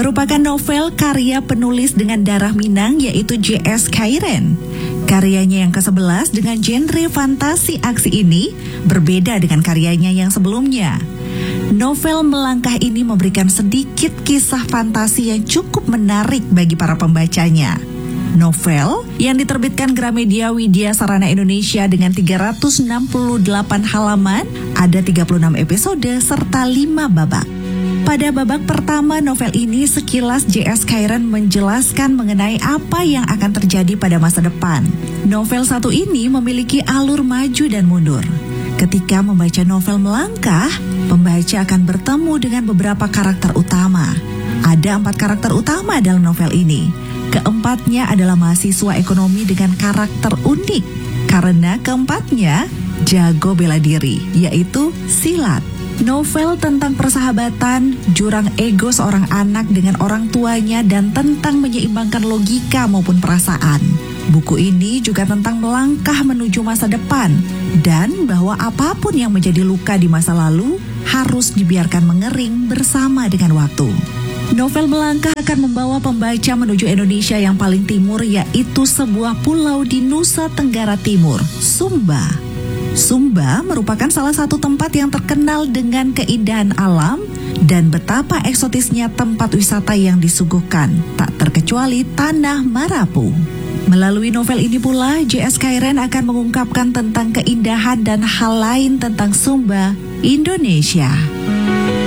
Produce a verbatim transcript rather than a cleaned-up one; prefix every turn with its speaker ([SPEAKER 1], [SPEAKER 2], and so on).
[SPEAKER 1] merupakan novel karya penulis dengan darah Minang yaitu J S Khairan. Karyanya yang kesebelas dengan genre fantasi aksi ini berbeda dengan karyanya yang sebelumnya. Novel Melangkah ini memberikan sedikit kisah fantasi yang cukup menarik bagi para pembacanya. Novel yang diterbitkan Gramedia Widya Sarana Indonesia dengan tiga ratus enam puluh delapan halaman, ada tiga puluh enam episode serta lima babak. Pada babak pertama novel ini sekilas J S Khairan menjelaskan mengenai apa yang akan terjadi pada masa depan. Novel satu ini memiliki alur maju dan mundur. Ketika membaca novel Melangkah, pembaca akan bertemu dengan beberapa karakter utama. Ada empat karakter utama dalam novel ini. Keempatnya adalah mahasiswa ekonomi dengan karakter unik, karena keempatnya jago bela diri, yaitu silat. Novel tentang persahabatan, jurang ego seorang anak dengan orang tuanya, dan tentang menyeimbangkan logika maupun perasaan. Buku ini juga tentang melangkah menuju masa depan, dan bahwa apapun yang menjadi luka di masa lalu harus dibiarkan mengering bersama dengan waktu. Novel Melangkah akan membawa pembaca menuju Indonesia yang paling timur, yaitu sebuah pulau di Nusa Tenggara Timur, Sumba. Sumba merupakan salah satu tempat yang terkenal dengan keindahan alam dan betapa eksotisnya tempat wisata yang disuguhkan, tak terkecuali Tanah Marapu. Melalui novel ini pula, J S Khairan akan mengungkapkan tentang keindahan dan hal lain tentang Sumba, Indonesia.